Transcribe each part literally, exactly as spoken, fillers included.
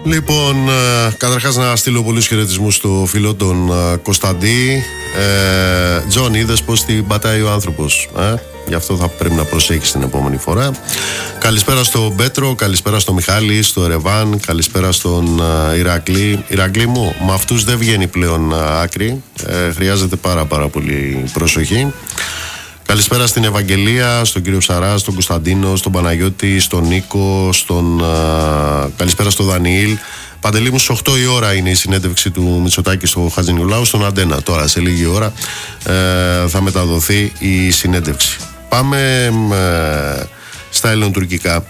Λοιπόν, ε, καταρχάς να στείλω πολλούς χαιρετισμούς στο φίλο τον ε, Κωνσταντή. ε, Τζον, είδες πως την πατάει ο άνθρωπος, ε? Γι' αυτό θα πρέπει να προσέχεις την επόμενη φορά. Καλησπέρα στον Πέτρο, καλησπέρα στον Μιχάλη, στο Ερεβάν, καλησπέρα στον ε, Ηρακλή. Ηρακλή μου, με αυτούς δεν βγαίνει πλέον ε, άκρη, ε, χρειάζεται πάρα πάρα πολύ προσοχή. Καλησπέρα στην Ευαγγελία, στον κύριο Ψαρά, στον Κωνσταντίνο, στον Παναγιώτη, στον Νίκο, στον, α, καλησπέρα στον Δανιήλ. Παντελή μου, στις οκτώ η ώρα είναι η συνέντευξη του Μητσοτάκη στο Χατζηνικολάου, στον Αντένα. Τώρα, σε λίγη ώρα, ε, θα μεταδοθεί η συνέντευξη. Πάμε ε, στα ελληνοτουρκικά.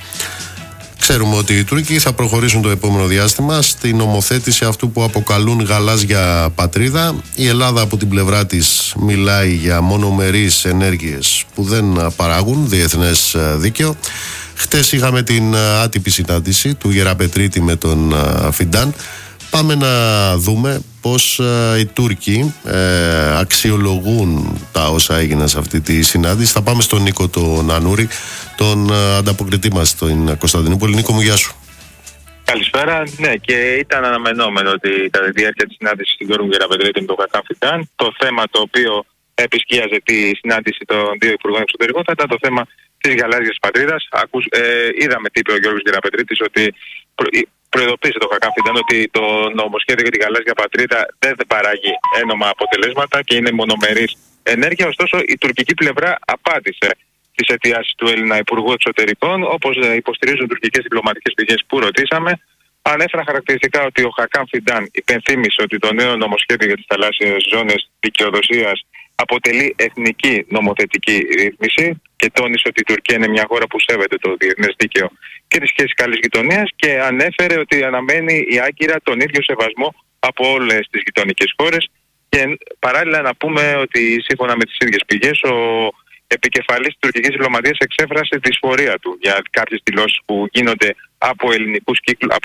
Ξέρουμε ότι οι Τούρκοι θα προχωρήσουν το επόμενο διάστημα στην νομοθέτηση αυτού που αποκαλούν γαλάζια πατρίδα. Η Ελλάδα από την πλευρά της μιλάει για μονομερείς ενέργειες που δεν παράγουν διεθνές δίκαιο. Χτες είχαμε την άτυπη συνάντηση του Γεραπετρίτη με τον Φιντάν. Πάμε να δούμε πώς ε, οι Τούρκοι ε, αξιολογούν τα όσα έγιναν σε αυτή τη συνάντηση. Θα πάμε στον Νίκο τον Ανούρη, τον ε, ανταποκριτή μας στην Κωνσταντινούπολη. Νίκο μου, γεια σου. Καλησπέρα. Ναι, και ήταν αναμενόμενο ότι κατά τη διάρκεια της συνάντησης του Γιώργου Γεραπετρίτη με τον Χακάν Φιντάν, το θέμα το οποίο επισκίαζε τη συνάντηση των δύο υπουργών εξωτερικών θα ήταν το θέμα της γαλάζιας πατρίδας. Ακούς, ε, είδαμε τι είπε ο Γιώργος Γεραπετρίτης, ότι προ, προειδοποίησε το Χακάν Φιντάν ότι το νομοσχέδιο για τη γαλάζια πατρίδα δεν παράγει ένομα αποτελέσματα και είναι μονομερής ενέργεια. Ωστόσο, η τουρκική πλευρά απάντησε τις αιτιάσεις του Έλληνα Υπουργού Εξωτερικών, όπως υποστηρίζουν τουρκικές διπλωματικές πηγές που ρωτήσαμε. Ανέφερα χαρακτηριστικά ότι ο Χακάν Φιντάν υπενθύμησε ότι το νέο νομοσχέδιο για τις θαλάσσιες ζώνες δικαιοδοσίας αποτελεί εθνική νομοθετική ρύθμιση και τόνισε ότι η Τουρκία είναι μια χώρα που σέβεται το διεθνές δίκαιο και τις σχέσεις καλής γειτονίας, και ανέφερε ότι αναμένει η Άγκυρα τον ίδιο σεβασμό από όλες τις γειτονικές χώρες. Και παράλληλα να πούμε ότι σύμφωνα με τις ίδιες πηγές, ο επικεφαλής της τουρκικής διπλωματίας εξέφρασε τη δυσφορία του για κάποιες δηλώσεις που γίνονται από ελληνικούς κύκλους,